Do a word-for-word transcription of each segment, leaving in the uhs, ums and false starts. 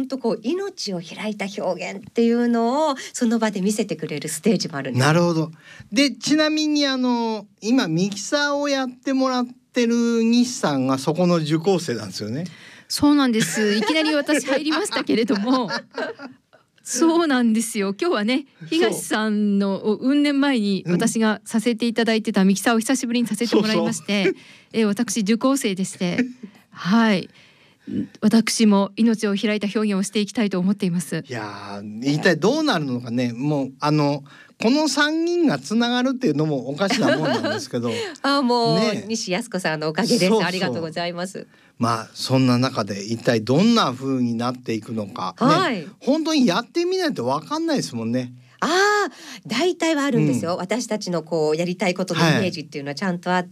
本当こう命を開いた表現っていうのをその場で見せてくれるステージもあるんです。 なるほど。でちなみにあの今ミキサーをやってもらってる西さんがそこの受講生なんですよね。 そうなんです。いきなり私入りましたけれどもそうなんですよ。今日はね東さんのうん年前に私がさせていただいてたミキサーを久しぶりにさせてもらいまして、そうそうえ私受講生でしてはい私も命を開いた表現をしていきたいと思っています。 いや一体どうなるのかね。もうあのこのさんにんがつながるっていうのもおかしなもんなんですけどあもう、 ね、 西靖子さんのおかげです。そうそうありがとうございます。 まあそんな中で一体どんな風になっていくのか、 はい、 ね、本当にやってみないと分かんないですもんね。 ああ、大体はあるんですよ、うん、私たちのこうやりたいことのイメージっていうのはちゃんとあって、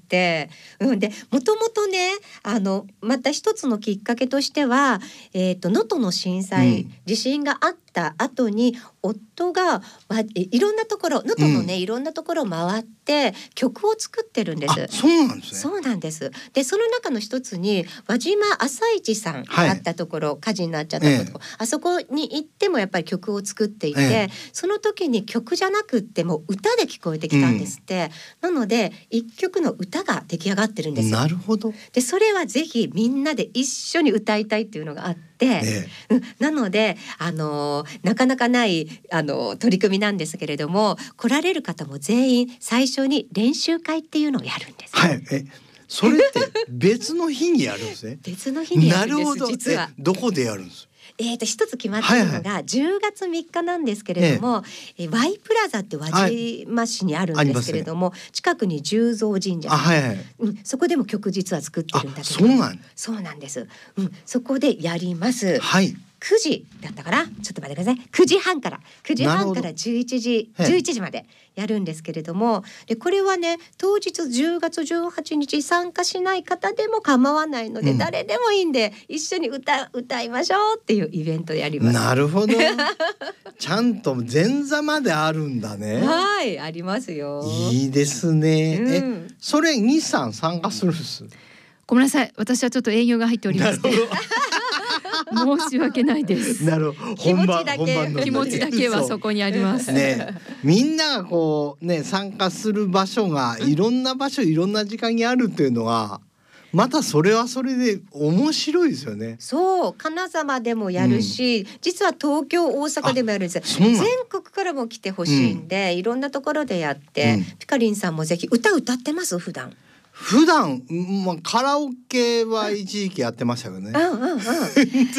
はい、うん、でもともとねあのまた一つのきっかけとしてはえっと能登の震災、うん、地震があった後に夫が、ま、いろんなところ能登のね、うん、いろんなところを回って曲を作ってるんです。 あ、そうなんですね。 そうなんです。でその中の一つに輪島朝市さんがあったところ、はい、火事になっちゃったところ、ええ、あそこに行ってもやっぱり曲を作っていて、ええ、その時に曲じゃなくっても歌で聞こえてきたんですって、うん、なので一曲の歌が出来上がってるんですよ。 なるほど。 でそれはぜひみんなで一緒に歌いたいっていうのがあって、ええ、うん、なのであのなかなかないあの取り組みなんですけれども、来られる方も全員最初に練習会っていうのをやるんです。 はい、えそれって別の日にやるんですね。 別の日にやるんです。 なるほど。 実はどこでやるんですか。 えー、と一つ決まっているのがじゅうがつみっかなんですけれども、ええ、ワイプラザって輪島市にあるんですけれども、はい、近くに十蔵神社、 はいはい、 うん、そこでも曲実は作ってるんだけど、 そうなん、 そうなんです、うん、そこでやります。 はい、 くじだったかな、ちょっと待ってください。くじはんからくじはんからじゅういちじじゅういちじまでやるんですけれども、でこれはね当日じゅうがつじゅうはちにち参加しない方でも構わないので、うん、誰でもいいんで一緒に歌歌いましょうっていうイベントでやります。 なるほどちゃんと前座まであるんだね。 はい、ありますよ。 いいですね、うん、えそれ西さん参加するんです。 ごめんなさい、私はちょっと営業が入っておりまして申し訳ないです。 なるほど。 気持ちだけ気持ちだけはそこにありますね。みんながこうね参加する場所がいろんな場所、いろんな時間にあるっていうのはまたそれはそれで面白いですよね。 そう、金沢でもやるし、うん、実は東京大阪でもやるんです。全国からも来てほしいんで、うん、いろんなところでやって、うん、ピカリンさんもぜひ歌歌ってます普段。 普段、まあ、カラオケは一時期やってましたよね。 うんうんうん、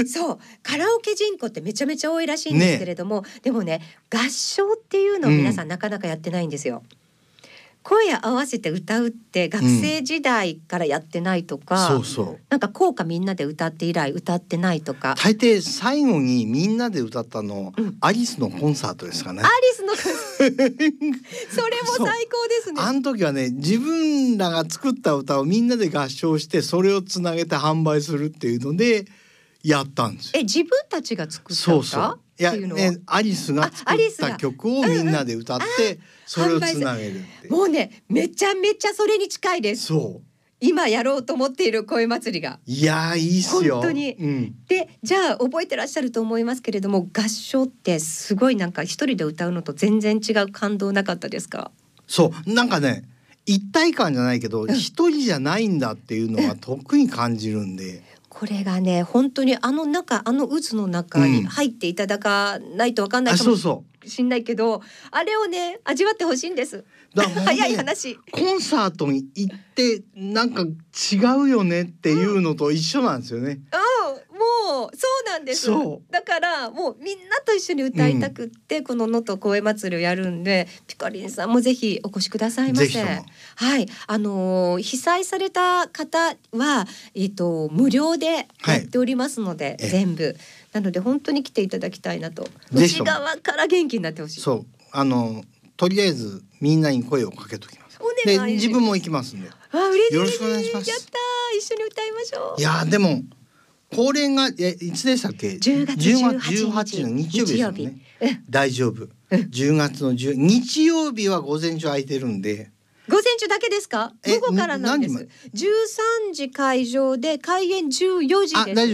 そうカラオケ人口ってめちゃめちゃ多いらしいんですけれども、ね、でもね合唱っていうのを皆さんなかなかやってないんですよ、うん、声合わせて歌うって学生時代からやってないとか、うん、そうそうなんか校歌みんなで歌って以来歌ってないとか、 大抵最後にみんなで歌ったの、うん、アリスのコンサートですかね。 アリスのコンサートそれも最高ですね。 あの時はね自分らが作った歌をみんなで合唱してそれをつなげて販売するっていうのでやったんですよ。 え自分たちが作った歌？そうそういや、ね、アリスが作った曲をみんなで歌って、うんうん、それをつなげるってもうねめちゃめちゃそれに近いです。そう今やろうと思っている声祭りがいやいいっすよ本当に、うん、でじゃあ覚えてらっしゃると思いますけれども、合唱ってすごいなんか一人で歌うのと全然違う感動なかったですか？ そうなんかね一体感じゃないけど一、うん、人じゃないんだっていうのは特に感じるんで、うん、 これがね本当にあの中あの渦の中に入っていただかないと分かんないかもしんないけど、うん、あ, そうそうあれをね味わってほしいんです。だね、早い話コンサートに行ってなんか違うよねっていうのと一緒なんですよね、 うん、もうそうなんです。だからもうみんなと一緒に歌いたくって、うん、この能登声祭りをやるんでピカリンさんもぜひお越しくださいませ。はい、あのー、被災された方は、えーと、無料でやっておりますので、はい、全部なので本当に来ていただきたいなと。内側から元気になってほしい。 そうあのとりあえずみんなに声をかけときます。で自分も行きますんで。 あ、嬉しい。 よろしくお願いします。 やったー、一緒に歌いましょう。 いやでも恒例がえいつでしたっけ？ じゅうがつじゅうはちにち、 じゅうはちの日曜日ですよね。大丈夫。じゅうがつのじゅう日曜日は午前中空いてるんで。 午前中だけですか？午後からなんです。じゅうさんじ開場で開演じゅうよじです。 あ、大丈夫です。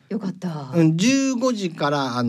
よかった。 うん、じゅうごじからあの